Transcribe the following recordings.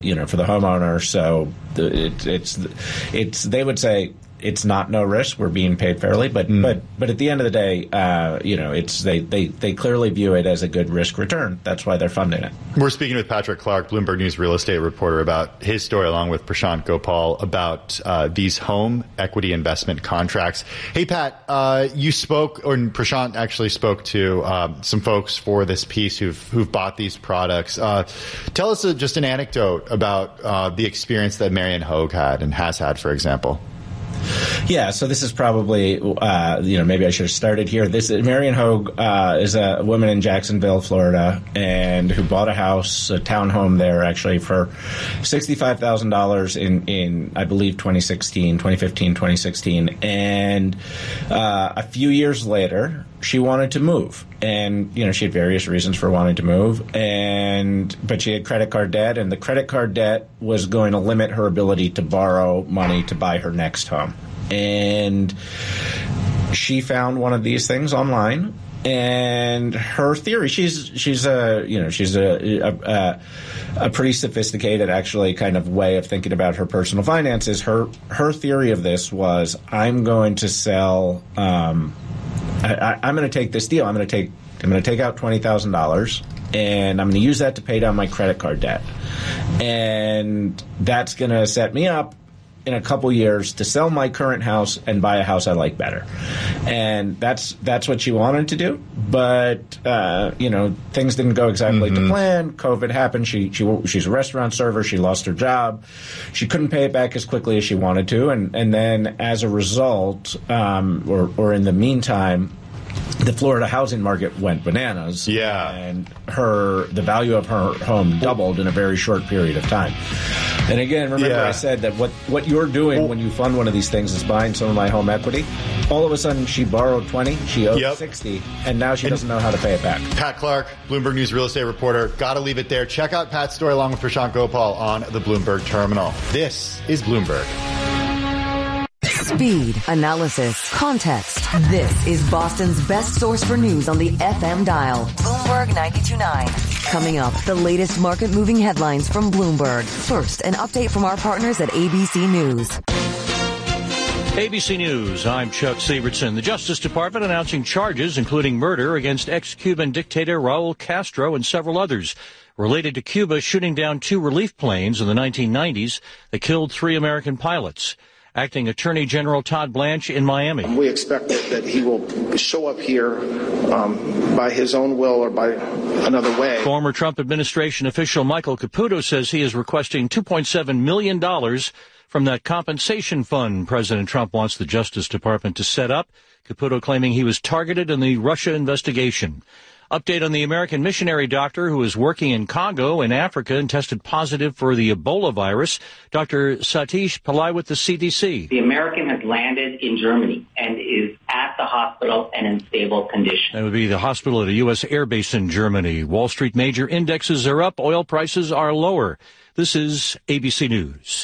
for the homeowner. So it's they would say it's not no risk. We're being paid fairly, but at the end of the day, they clearly view it as a good risk return. That's why they're funding it. We're speaking with Patrick Clark, Bloomberg News real estate reporter, about his story, along with Prashant Gopal, about these home equity investment contracts. Hey, Pat, you spoke, or Prashant actually spoke to some folks for this piece who've bought these products. Tell us just an anecdote about the experience that Marian Hogue had and has had, for example. Yeah, so this is probably, maybe I should have started here. Marian Hogue is a woman in Jacksonville, Florida, and who bought a house, a townhome there, actually, for $65,000 in, I believe, 2015, 2016. And a few years later, she wanted to move. And, she had various reasons for wanting to move. But she had credit card debt, and the credit card debt was going to limit her ability to borrow money to buy her next home. And she found one of these things online, and her theory, she's a pretty sophisticated, actually, kind of way of thinking about her personal finances. Her theory of this was, I'm going to sell, I'm going to take this deal. I'm going to take out $20,000, and I'm going to use that to pay down my credit card debt. And that's going to set me up in a couple years to sell my current house and buy a house I like better. And that's what she wanted to do. But, things didn't go exactly to plan. COVID happened. She's a restaurant server. She lost her job. She couldn't pay it back as quickly as she wanted to. And then as a result, or in the meantime, the Florida housing market went bananas. Yeah. And the value of her home doubled in a very short period of time. And again, remember I said that what you're doing when you fund one of these things is buying some of my home equity. All of a sudden, she borrowed 20, she owed 60, and now she doesn't know how to pay it back. Pat Clark, Bloomberg News real estate reporter. Got to leave it there. Check out Pat's story along with Prashant Gopal on the Bloomberg terminal. This is Bloomberg. Speed, analysis, context. This is Boston's best source for news on the FM dial. Bloomberg 92.9. Coming up, the latest market-moving headlines from Bloomberg. First, an update from our partners at ABC News. ABC News, I'm Chuck Sievertson. The Justice Department announcing charges including murder against ex-Cuban dictator Raul Castro and several others related to Cuba shooting down 2 relief planes in the 1990s that killed 3 American pilots. Acting Attorney General Todd Blanche in Miami. We expect that he will show up here by his own will or by another way. Former Trump administration official Michael Caputo says he is requesting $2.7 million from that compensation fund President Trump wants the Justice Department to set up. Caputo claiming he was targeted in the Russia investigation. Update on the American missionary doctor who is working in Congo in Africa and tested positive for the Ebola virus. Dr. Satish Pillai with the CDC. The American has landed in Germany and is at the hospital and in stable condition. That would be the hospital at a U.S. air base in Germany. Wall Street major indexes are up. Oil prices are lower. This is ABC News.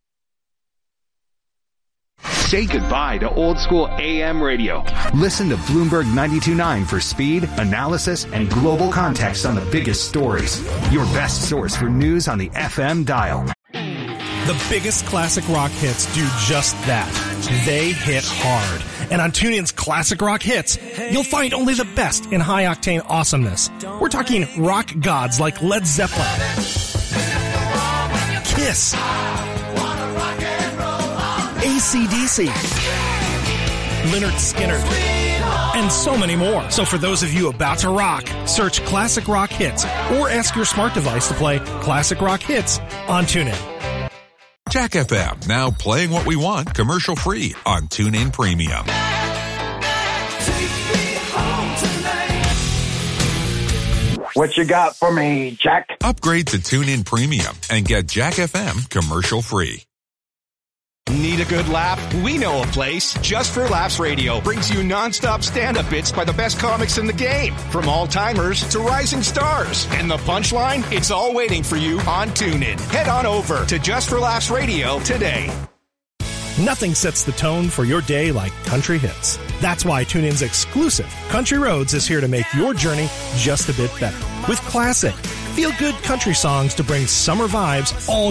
Say goodbye to old school AM radio. Listen to Bloomberg 92.9 for speed, analysis, and global context on the biggest stories. Your best source for news on the FM dial. The biggest classic rock hits do just that. They hit hard. And on TuneIn's Classic Rock Hits, you'll find only the best in high-octane awesomeness. We're talking rock gods like Led Zeppelin, Kiss, AC/DC, Lynyrd Skynyrd, and so many more. So for those of you about to rock, search Classic Rock Hits or ask your smart device to play Classic Rock Hits on TuneIn. Jack FM, now playing what we want commercial free on TuneIn Premium. What you got for me, Jack? Upgrade to TuneIn Premium and get Jack FM commercial free. Need a good laugh? We know a place. Just for Laughs Radio brings you nonstop stand-up bits by the best comics in the game, from all-timers to rising stars. And the punchline? It's all waiting for you on TuneIn. Head on over to Just for Laughs Radio today. Nothing sets the tone for your day like country hits. That's why TuneIn's exclusive Country Roads is here to make your journey just a bit better. With classic, Feel-good country songs to bring summer vibes all